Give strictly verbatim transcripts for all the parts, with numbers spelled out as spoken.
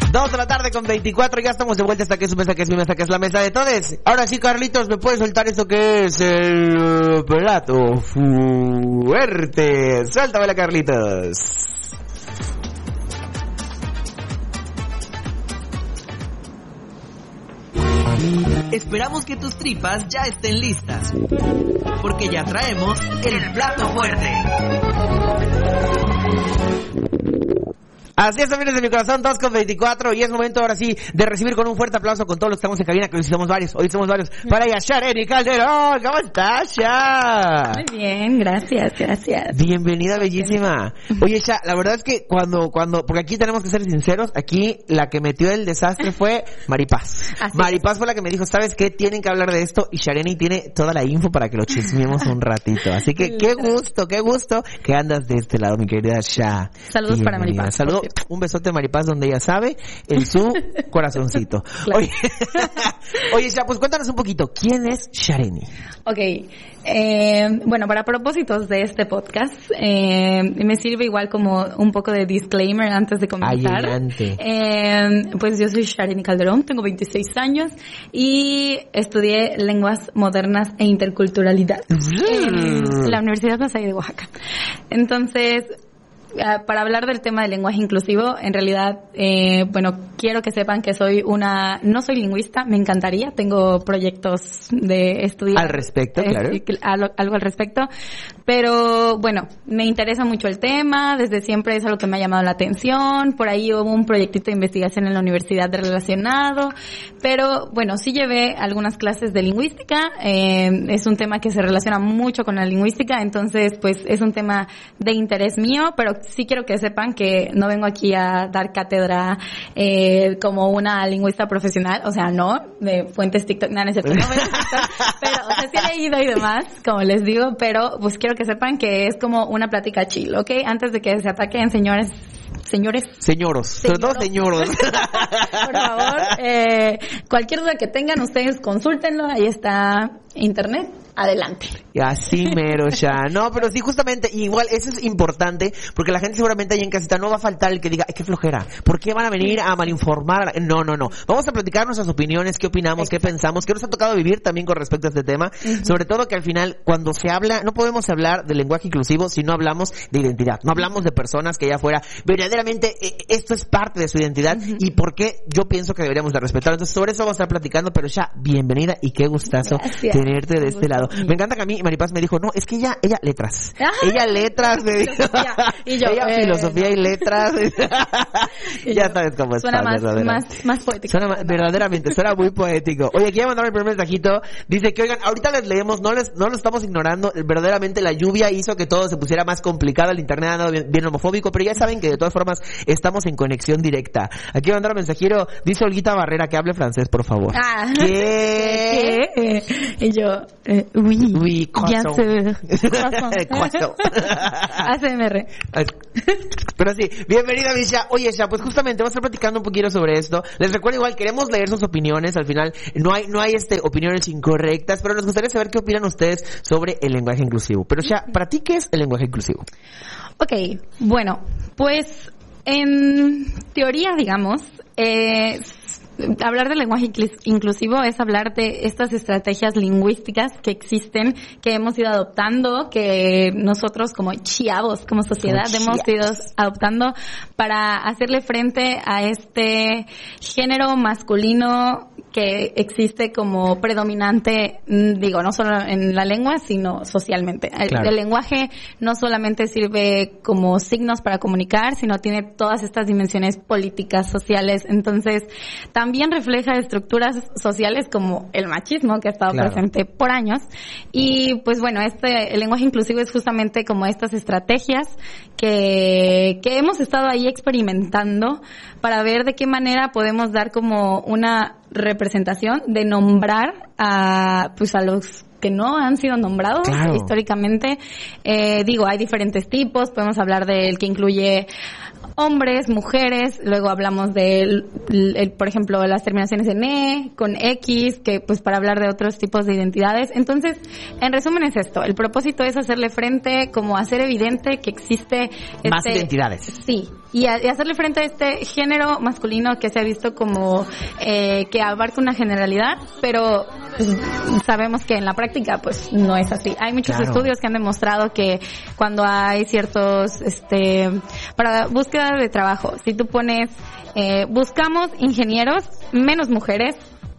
Dos de la tarde con veinticuatro, ya estamos de vuelta hasta que es su mesa, que es mi mesa, que es la mesa de todos. Ahora sí, Carlitos, ¿me puedes soltar esto que es el plato fuerte? Suéltamela, Carlitos. Esperamos que tus tripas ya estén listas, porque ya traemos el plato fuerte. Así es, amigos de mi corazón, dos con veinticuatro, y es momento ahora sí de recibir con un fuerte aplauso con todos los que estamos en cabina, que hoy somos varios, hoy somos varios, para Yashareni Calderón. ¿Cómo estás, Ya? Muy bien, gracias, gracias. Bienvenida, bellísima. Oye, Ya, la verdad es que cuando, cuando, porque aquí tenemos que ser sinceros, aquí la que metió el desastre fue Maripaz. Así Maripaz es. Fue la que me dijo, ¿sabes qué? Tienen que hablar de esto, y Shareni tiene toda la info para que lo chismeemos un ratito. Así que qué gusto, qué gusto que andas de este lado, mi querida Ya. Saludos para Maripaz. Saludos. Un besote a Maripaz donde ella sabe, en su corazoncito. Claro. Oye, oye, ya, pues cuéntanos un poquito, ¿quién es Shareni? Ok, eh, bueno, para propósitos de este podcast, eh, me sirve igual como un poco de disclaimer antes de comenzar. Eh, pues yo soy Shareni Calderón, tengo veintiséis años y estudié lenguas modernas e interculturalidad en la Universidad La Salle de Oaxaca. Entonces, Uh, para hablar del tema del lenguaje inclusivo, en realidad, eh, bueno, quiero que sepan que soy una, no soy lingüista, me encantaría, tengo proyectos de estudiar. Al respecto, claro. Eh, algo, algo al respecto, pero bueno, me interesa mucho el tema, desde siempre es algo que me ha llamado la atención, por ahí hubo un proyectito de investigación en la universidad relacionado, pero bueno, sí llevé algunas clases de lingüística, eh, es un tema que se relaciona mucho con la lingüística, entonces pues es un tema de interés mío, pero sí quiero que sepan que no vengo aquí a dar cátedra eh, como una lingüista profesional, o sea, no, de fuentes TikTok, no, no es cierto, no fuentes TikTok, pero, o sea, sí he leído y demás, como les digo, pero pues quiero que sepan que es como una plática chill, ¿ok? Antes de que se ataquen, señores, señores. Señoros, sobre todo señoros. Por favor, eh, cualquier duda que tengan, ustedes consúltenlo, ahí está internet. Adelante. Y así mero, ya. No, pero sí, justamente, igual, eso es importante, porque la gente seguramente ahí en casita no va a faltar el que diga, qué flojera, ¿por qué van a venir a malinformar? A la... No, no, no. Vamos a platicar nuestras opiniones, qué opinamos, qué pensamos, qué nos ha tocado vivir también con respecto a este tema. Uh-huh. Sobre todo que al final, cuando se habla, no podemos hablar del lenguaje inclusivo si no hablamos de identidad. No hablamos de personas que allá afuera, verdaderamente, eh, esto es parte de su identidad, uh-huh, y por qué yo pienso que deberíamos de respetar. Entonces, sobre eso vamos a estar platicando, pero ya, bienvenida y qué gustazo Gracias. tenerte de este lado. Me encanta que a mí Maripaz me dijo, no, es que ella, ella letras. ¿Ah? Ella letras, me dijo. Y yo, ella eh, filosofía y letras. Y ya yo, sabes cómo es. Suena más, más, más poético. Suena más, verdaderamente, suena muy poético. Oye, aquí ya mandaron el primer mensajito. Dice que, oigan, ahorita les leemos, no les, no lo estamos ignorando. Verdaderamente la lluvia hizo que todo se pusiera más complicado. El internet ha andado bien, bien homofóbico, pero ya saben que de todas formas estamos en conexión directa. Aquí mandaron el mensajero, dice Olguita Barrera que hable francés, por favor. Ah. ¿Qué? ¿Qué? Y yo, eh, oui. Oui, bien sûr. A C M R. Pero sí, bienvenida, Misha. Oye, ya, pues justamente vamos a estar platicando un poquito sobre esto. Les recuerdo igual, queremos leer sus opiniones. Al final, no hay, no hay este, opiniones incorrectas, pero nos gustaría saber qué opinan ustedes sobre el lenguaje inclusivo. Pero ya, ¿para ti qué es el lenguaje inclusivo? Ok, bueno, pues, en teoría, digamos, eh, hablar del lenguaje inclusivo es hablar de estas estrategias lingüísticas que existen, que hemos ido adoptando, que nosotros como chiavos, como sociedad, oh, hemos ido adoptando para hacerle frente a este género masculino que existe como predominante, digo, no solo en la lengua, sino socialmente. Claro. El, el lenguaje no solamente sirve como signos para comunicar, sino tiene todas estas dimensiones políticas, sociales. Entonces, también refleja estructuras sociales como el machismo, que ha estado claro. presente por años. Y, pues bueno, este, el lenguaje inclusivo es justamente como estas estrategias que, que hemos estado ahí experimentando para ver de qué manera podemos dar como una representación de nombrar a, pues a los que no han sido nombrados claro. históricamente. Eh, digo, hay diferentes tipos, podemos hablar del que incluye hombres, mujeres, luego hablamos de, el, el, por ejemplo, las terminaciones en E, con X, que pues para hablar de otros tipos de identidades. Entonces, en resumen es esto, el propósito es hacerle frente, como hacer evidente que existe... Más este, identidades. Sí, y, a, y hacerle frente a este género masculino que se ha visto como eh, que abarca una generalidad, pero pues, sabemos que en la práctica pues no es así. Hay muchos Claro. estudios que han demostrado que cuando hay ciertos, este, para búsqueda de trabajo, si tú pones, eh, buscamos ingenieros, menos mujeres,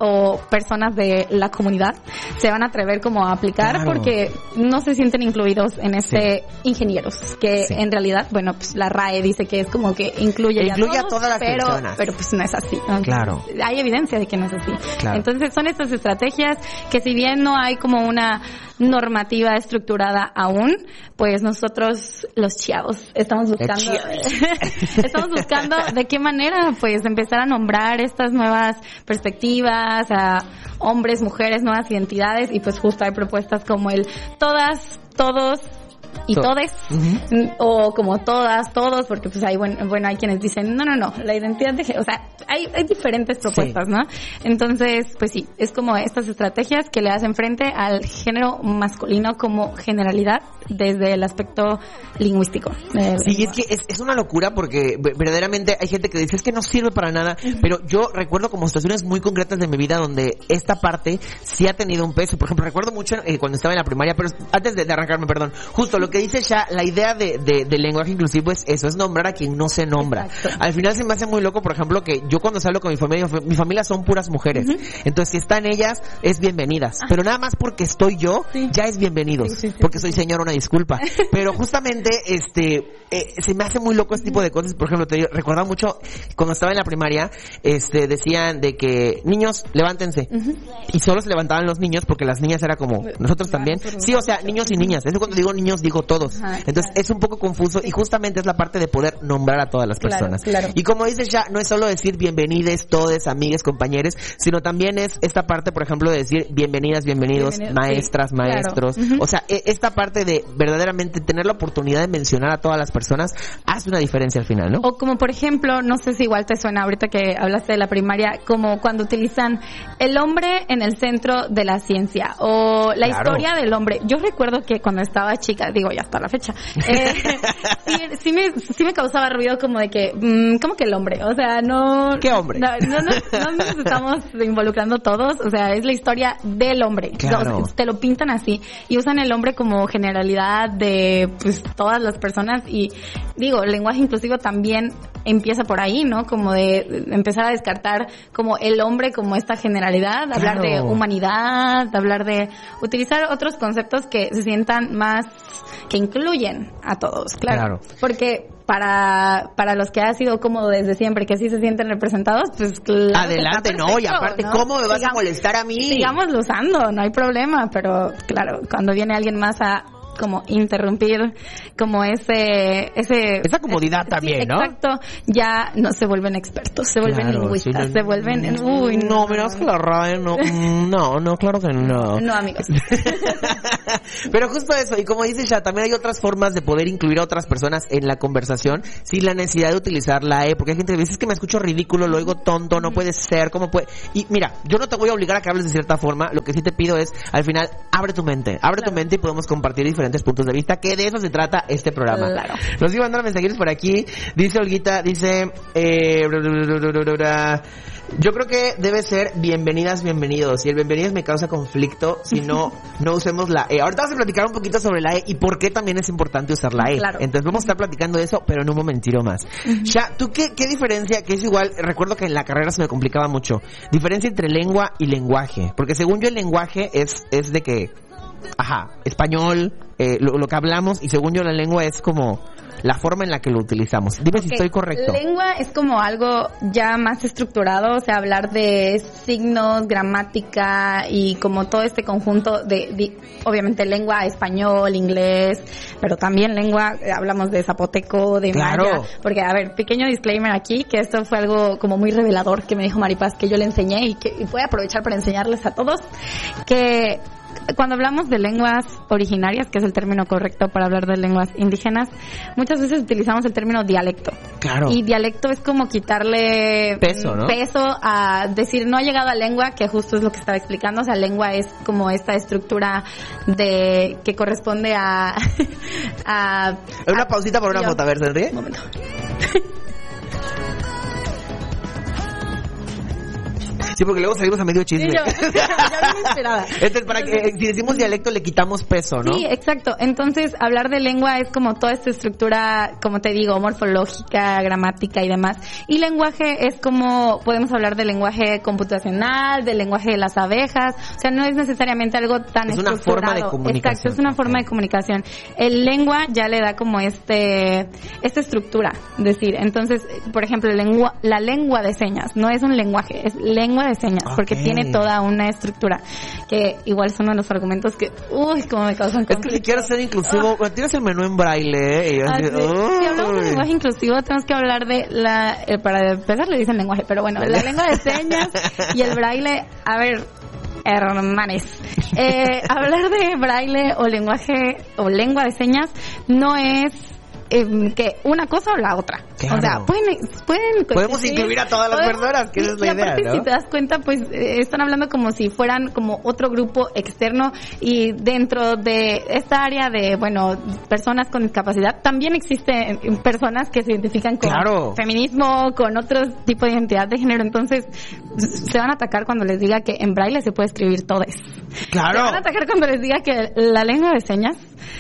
o personas de la comunidad se van a atrever como a aplicar Claro. porque no se sienten incluidos en este Sí. ingenieros, que Sí. en realidad, bueno, pues la R A E dice que es como que incluye, ya Incluye a todos, todas las pero, personas. pero pues no es así. ¿no? Claro. Hay evidencia de que no es así. Claro. Entonces son estas estrategias que si bien no hay como una normativa estructurada aún, pues nosotros los chavos estamos buscando estamos buscando de qué manera pues empezar a nombrar estas nuevas perspectivas a hombres, mujeres, nuevas identidades y pues justo hay propuestas como el todas, todos y To- todes, Ujú. o como todas, todos, porque pues hay, bueno, bueno, hay quienes dicen, no, no, no, la identidad de género, o sea, hay, hay diferentes propuestas, Sí. ¿no? Entonces, pues sí, es como estas estrategias que le hacen frente al género masculino como generalidad desde el aspecto lingüístico. del Sí, es lenguaje. que es, es una locura porque ve- verdaderamente hay gente que dice es que no sirve para nada, pero yo recuerdo como situaciones muy concretas de mi vida donde esta parte sí ha tenido un peso. Por ejemplo, recuerdo mucho eh, cuando estaba en la primaria, pero antes de, de arrancarme, perdón, justo lo que dice Sha, la idea de, de, del lenguaje inclusivo es eso, es nombrar a quien no se nombra. Exacto. Al final se me hace muy loco, por ejemplo, que yo cuando salgo con mi familia, mi familia son puras mujeres, entonces si están ellas, es bienvenidas, pero nada más porque estoy yo, Sí. ya es bienvenidos, Sí, sí, sí, porque soy señora, una disculpa, pero justamente este eh, se me hace muy loco este tipo de cosas. Por ejemplo, te digo, recordaba mucho cuando estaba en la primaria, este decían de que niños, levántense, y solo se levantaban los niños porque las niñas era como nosotros también, sí, o sea, niños y niñas, eso cuando digo niños digo todos, Ajá, entonces claro. es un poco confuso y justamente es la parte de poder nombrar a todas las Claro, personas. claro. Y como dices ya, no es solo decir bienvenides, todes, amigues, compañeros, sino también es esta parte, por ejemplo, de decir bienvenidas, bienvenidos, Bienvenido, maestras, sí, maestros, claro. Ujú. o sea, e- esta parte de verdaderamente tener la oportunidad de mencionar a todas las personas hace una diferencia al final, ¿no? O como por ejemplo, no sé si igual te suena ahorita que hablaste de la primaria, como cuando utilizan el hombre en el centro de la ciencia o la Claro. historia del hombre. Yo recuerdo que cuando estaba chica, digo ya hasta la fecha, eh, sí, sí me, sí me causaba ruido como de que, mm, ¿cómo que el hombre? O sea, no... ¿Qué hombre? No, no, no, no nos estamos involucrando todos, o sea, es la historia del hombre. Claro. O sea, te lo pintan así y usan el hombre como generalidad de pues todas las personas y digo, el lenguaje inclusivo también empieza por ahí, ¿no? Como de empezar a descartar como el hombre como esta generalidad, hablar de Claro. humanidad, hablar de utilizar otros conceptos que se sientan más, que incluyen a todos, claro. Claro. Porque para para los que ha sido cómodo desde siempre, que sí se sienten representados, pues claro. Adelante, que está no, y perfecto, aparte, ¿no? ¿cómo me vas a Sigamos- molestar a mí? Sigámoslo usando, no hay problema, pero claro, cuando viene alguien más a como interrumpir como ese ese Esa comodidad sí, también, ¿no? exacto, ya no se vuelven expertos, se vuelven Claro, lingüistas, sí, se vuelven uy, no, mira, es que la R A E no, mm, no, no, claro que no. no amigos. Pero justo eso, y como dices ya, también hay otras formas de poder incluir a otras personas en la conversación sin la necesidad de utilizar la E, porque hay gente que dice, es que me escucho ridículo, lo oigo tonto, no puede ser, ¿cómo puede? Y mira, yo no te voy a obligar a que hables de cierta forma, lo que sí te pido es, al final, abre tu mente, abre tu Claro. mente y podemos compartir diferentes puntos de vista, que de eso se trata este programa. Claro. Nos iban a mandar mensajeros por aquí, dice Olguita, dice, eh, bla, bla, bla, bla, bla, bla. Yo creo que debe ser bienvenidas, bienvenidos. Y el bienvenidas me causa conflicto si no, no usemos la E. Ahorita vamos a platicar un poquito sobre la E y por qué también es importante usar la E. Claro. Entonces vamos a estar platicando de eso, pero en un momentito más. Sha, ¿tú qué, qué diferencia? Que es igual, recuerdo que en la carrera se me complicaba mucho. Diferencia entre lengua y lenguaje. Porque según yo el lenguaje es, es de que, ajá, español, eh, lo, lo que hablamos, y según yo la lengua es como la forma en la que lo utilizamos. Dime si Ok, estoy correcto. Lengua es como algo ya más estructurado, o sea, hablar de signos, gramática y como todo este conjunto de, de obviamente lengua, español, inglés, pero también lengua, eh, hablamos de zapoteco, de Claro. maya, porque a ver, pequeño disclaimer aquí, que esto fue algo como muy revelador que me dijo Maripaz, que yo le enseñé y que y voy a aprovechar para enseñarles a todos, que cuando hablamos de lenguas originarias, que es el término correcto para hablar de lenguas indígenas, muchas veces utilizamos el término dialecto. Claro. Y dialecto es como quitarle peso, ¿no? Peso a decir, no ha llegado a lengua, que justo es lo que estaba explicando. O sea, lengua es como esta estructura de que corresponde a... a Una a, pausita por una yo, foto, a ver, ¿se ríe? Un momento. Sí, porque luego salimos a medio chisme. Sí, yo, yo bien inspirada. Entonces, para que, eh, si decimos dialecto, le quitamos peso, ¿no? Sí, exacto. Entonces, hablar de lengua es como toda esta estructura, como te digo, morfológica, gramática y demás. Y lenguaje es como, podemos hablar de lenguaje computacional, del lenguaje de las abejas. O sea, no es necesariamente algo tan es una forma de comunicación. Exacto, es una forma de comunicación. El lengua ya le da como este, esta estructura, decir. Entonces, por ejemplo, lengua, la lengua de señas no es un lenguaje, es lengua de señas, okay. Porque tiene toda una estructura que igual son uno de los argumentos que, uy, como me causan conflicto. Es que si quieres ser inclusivo, bueno, tienes el menú en braille, ¿eh? Y ah, así, sí. Si hablamos de lenguaje inclusivo, tenemos que hablar de la, eh, para empezar le dicen lenguaje, pero bueno, la lengua de señas y el braille, a ver, hermanes, eh, hablar de braille o lenguaje o lengua de señas no es Eh, que una cosa o la otra. Claro. O sea, pueden, pueden podemos incluir a todas las podemos, personas, que esa es la y idea, aparte, ¿no? Si te das cuenta, pues eh, están hablando como si fueran como otro grupo externo, y dentro de esta área de, bueno, personas con discapacidad, también existen personas que se identifican con claro. feminismo, con otro tipo de identidad de género. Entonces se van a atacar cuando les diga que en braille se puede escribir todo eso. Claro. Se van a atacar cuando les diga que la lengua de señas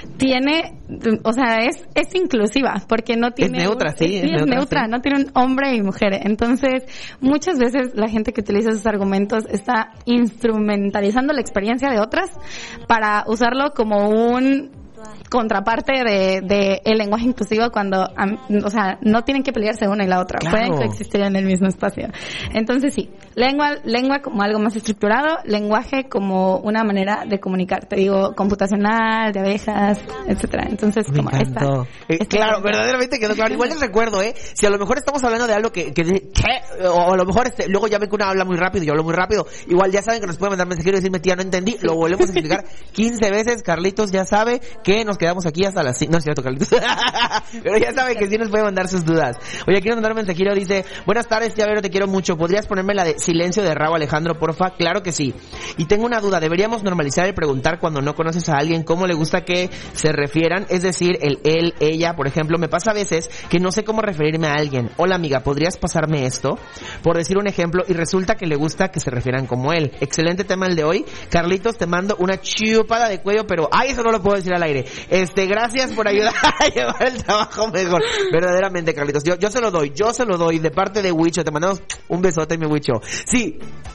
tiene, o sea, es es inclusiva, porque no tiene... Es neutra, sí. Sí, es, es neutra, neutra, sí. No tiene un hombre y mujer. Entonces, muchas veces la gente que utiliza esos argumentos está instrumentalizando la experiencia de otras para usarlo como un contraparte de, de el lenguaje inclusivo, cuando, o sea, no tienen que pelearse una y la otra, claro. Pueden coexistir en el mismo espacio. Entonces sí, lengua, lengua como algo más estructurado, lenguaje como una manera de comunicar, te digo, computacional, de abejas, etcétera. Entonces, Me como esta, eh, esta claro, manera. verdaderamente quedó claro. Igual les recuerdo, eh, si a lo mejor estamos hablando de algo que, que ¿qué? O a lo mejor este, luego ya ven que una habla muy rápido y yo hablo muy rápido, igual ya saben que nos pueden mandar mensajeros y decirme, tía, no entendí, lo volvemos a explicar quince veces. Carlitos ya sabe que nos quedamos aquí hasta las cinco, no es cierto, Carlitos, pero ya sabe que sí nos puede mandar sus dudas. Oye, aquí nos mandaron un mensajero, dice, buenas tardes, tía Vero, te quiero mucho, ¿podrías ponerme la de silencio de Raúl Alejandro, porfa? Claro que sí. Y tengo una duda, ¿deberíamos normalizar el preguntar cuando no conoces a alguien cómo le gusta que se refieran? Es decir, el él, ella, por ejemplo, me pasa a veces que no sé cómo referirme a alguien. Hola amiga, ¿podrías pasarme esto? Por decir un ejemplo, y resulta que le gusta que se refieran como él. Excelente tema el de hoy. Carlitos, te mando una chupada de cuello, pero, ay, eso no lo puedo decir al aire. Este, gracias por ayudar a llevar el trabajo mejor. Verdaderamente, Carlitos, yo, yo se lo doy, yo se lo doy de parte de Huicho. Te mandamos un besote, mi Huicho. Sí.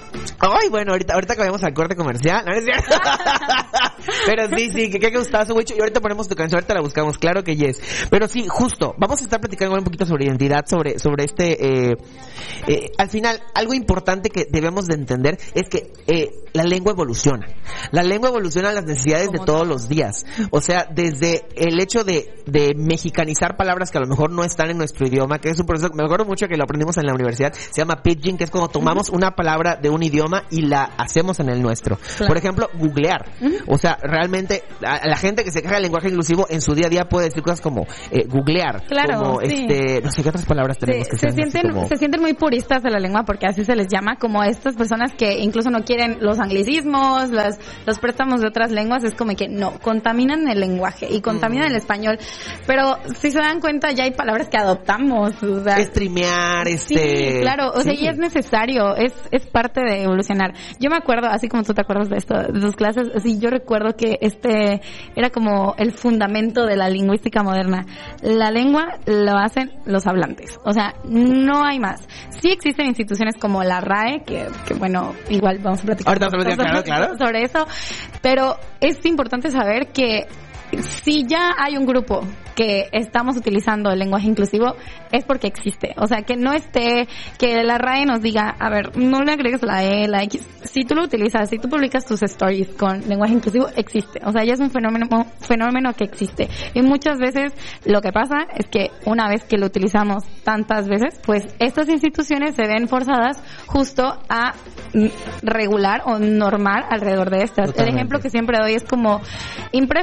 Ay, bueno, ahorita, ahorita acabamos al corte comercial, ¿no es cierto? Pero sí, sí, que qué gustazo, Huicho. Y ahorita ponemos tu canción, ahorita la buscamos, claro que yes. Pero sí, justo, vamos a estar platicando un poquito sobre identidad, sobre, sobre este, eh, eh, al final, algo importante que debemos de entender es que, eh, la lengua evoluciona. La lengua evoluciona a las necesidades de todos los días. O sea, desde el hecho de, de mexicanizar palabras que a lo mejor no están en nuestro idioma, que es un proceso, me acuerdo mucho que lo aprendimos en la universidad, se llama pidgin, que es cuando tomamos una palabra de un idioma y la hacemos en el nuestro. Claro. Por ejemplo, googlear. O sea, realmente, a la gente que se queja del lenguaje inclusivo en su día a día puede decir cosas como eh, googlear. Claro, como, sí. este, no sé qué otras palabras tenemos sí, que se sean sienten, como... se sienten muy puristas de la lengua, porque así se les llama, como estas personas que incluso no quieren los anglicismos, los, los préstamos de otras lenguas. Es como que no, contaminan el lenguaje y contaminan mm. el español. Pero si se dan cuenta, ya hay palabras que adoptamos. O sea, streamear, este... Sí, claro, o sí. sea, y es necesario, es es parte de evolucionar. Yo me acuerdo, así como tú te acuerdas de esto, de tus clases, así yo recuerdo que este era como el fundamento de la lingüística moderna. La lengua lo hacen los hablantes, o sea, no hay más. Sí existen instituciones como la R A E, que, que bueno, igual vamos a platicar, Ahorita vamos a platicar, sobre, claro, claro. sobre eso, pero es importante saber que si ya hay un grupo que estamos utilizando el lenguaje inclusivo, es porque existe. O sea, que no esté, que la R A E nos diga, a ver, no le agregues la E, la X. Si tú lo utilizas, si tú publicas tus stories con lenguaje inclusivo, existe. O sea, ya es un fenómeno, fenómeno que existe. Y muchas veces lo que pasa es que una vez que lo utilizamos tantas veces, pues estas instituciones se ven forzadas justo a regular o normar alrededor de estas. Totalmente. El ejemplo que siempre doy es como impreso, imprimido.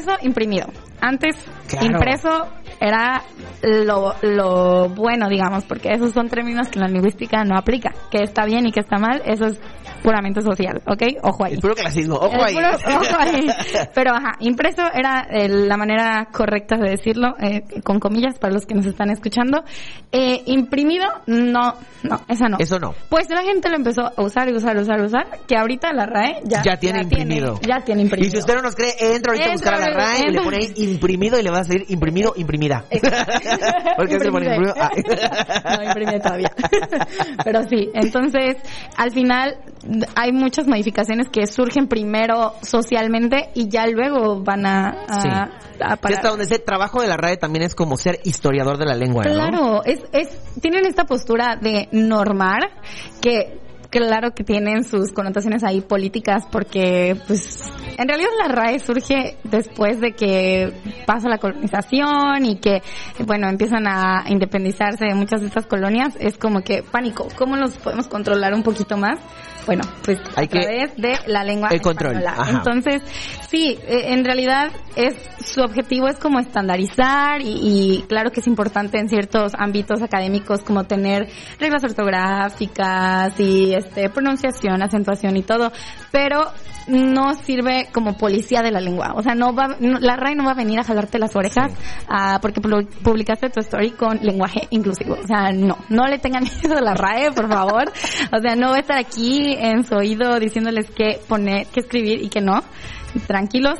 imprimido. Antes, Claro. impreso era lo, lo bueno, digamos, porque esos son términos que la lingüística no aplica. Que está bien y que está mal, eso es puramente social, ¿ok? Ojo ahí. El puro clasismo, ojo El ahí. puro- ojo ahí. Pero ajá, impreso era eh, la manera correcta de decirlo, eh, con comillas para los que nos están escuchando. Eh, imprimido, no, no, esa no. Eso no. Pues la gente lo empezó a usar y usar, usar, usar, que ahorita la RAE ya, Ya tiene imprimido. ya tiene imprimido. Y si usted no nos cree, entra ahorita a buscar a la Entra, RAE y le entra. pone ahí imprimido y le va a salir imprimido, imprimida. Porque se pone Imprimide. imprimido. Ah. No, imprimí todavía. Pero sí, entonces, al final hay muchas modificaciones que surgen primero socialmente y ya luego van a, a, Sí. a Que parar. hasta donde sé, trabajo de la RAE también es como ser historiador de la lengua, ¿no? Claro, es, es, tienen esta postura de normar que claro que tienen sus connotaciones ahí políticas porque pues en realidad la RAE surge después de que pasa la colonización y que bueno empiezan a independizarse de muchas de estas colonias. Es como que pánico, ¿cómo los podemos controlar un poquito más? Bueno, pues Hay a que- través de la lengua el control, española. ajá. Entonces, sí, eh, en realidad es su objetivo es como estandarizar y, y claro que es importante en ciertos ámbitos académicos como tener reglas ortográficas y este pronunciación, acentuación y todo, pero no sirve como policía de la lengua. O sea, no va, no- la RAE no va a venir a jalarte las orejas ah, porque pu- publicaste tu story con lenguaje inclusivo. O sea, no, no le tengan miedo a la RAE, por favor. O sea, no va a estar aquí en su oído diciéndoles qué poner, qué escribir y qué no. Tranquilos.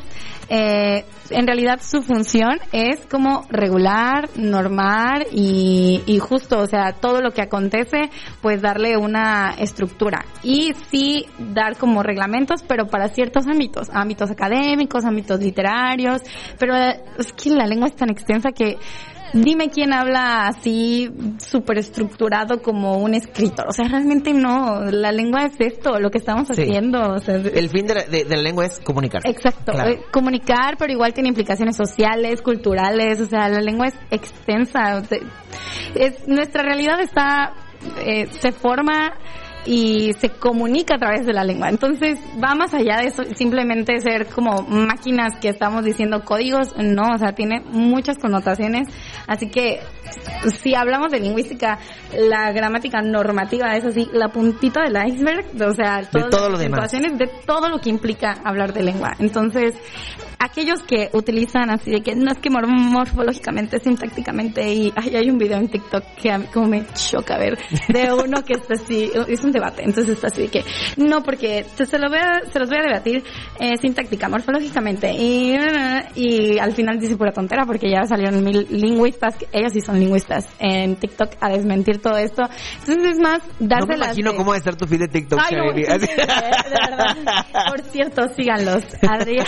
Eh, en realidad su función es como regular, normar y, y justo, o sea, todo lo que acontece, pues darle una estructura y sí dar como reglamentos, pero para ciertos ámbitos, ámbitos académicos, ámbitos literarios, pero eh, es que la lengua es tan extensa que dime quién habla así súper estructurado como un escritor. O sea, realmente no. La lengua es esto, lo que estamos Sí. haciendo. O sea, es- El fin de la, de, de la lengua es comunicar. Exacto, Claro. eh, comunicar, pero igual tiene implicaciones sociales, culturales, o sea, la lengua es extensa, o sea, es, nuestra realidad está, eh, se forma y se comunica a través de la lengua, entonces va más allá de eso, simplemente ser como máquinas que estamos diciendo códigos, no, o sea, tiene muchas connotaciones, así que si hablamos de lingüística, la gramática normativa es así, la puntita del iceberg, o sea, todas todo las lo demás. acentuaciones de todo lo que implica hablar de lengua. Entonces, aquellos que utilizan así de que no es que mor- morfológicamente, sintácticamente, y ay, hay un video en TikTok que a mí como me choca ver, de uno que está así, es un debate, entonces está así de que, no, porque se, se, lo voy a, se los voy a debatir eh, sintáctica, morfológicamente, y, y al final dice pura tontera, porque ya salieron mil lingüistas, que ellos sí son lingüistas, en TikTok a desmentir todo esto. Entonces es más, No me dárselas imagino de- cómo va a estar tu feed de TikTok, Ay, no, Sharely. sí, sí, de verdad. Por cierto, síganlos. Adrián,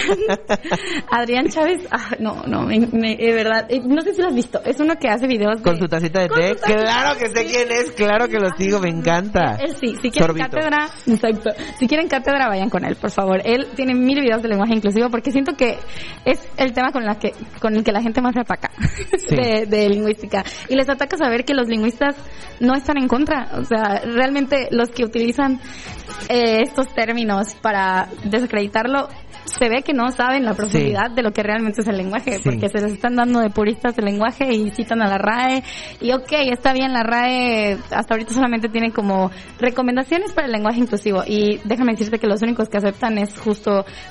Adrián Chávez, ah, no, no, me, me- de verdad, eh, no sé si lo has visto, es uno que hace videos de- Con su tacita de Con té. su tacita. Claro que sé Sí. quién es, claro que lo sigo, me encanta. Él sí, si quieren Sorbito. cátedra, exacto, si quieren cátedra vayan con él, por favor. Él tiene mil videos de lenguaje inclusivo porque siento que es el tema con la que con el que la gente más se ataca Sí. de, de lingüística y les ataca saber que los lingüistas no están en contra, o sea, realmente los que utilizan eh, estos términos para desacreditarlo se ve que no saben la profundidad de lo que realmente es el lenguaje, Sí. porque se les están dando de puristas el lenguaje y citan a la RAE, y ok, está bien, la RAE hasta ahorita solamente tiene como recomendaciones para el lenguaje inclusivo, y déjame decirte que los únicos que aceptan es justo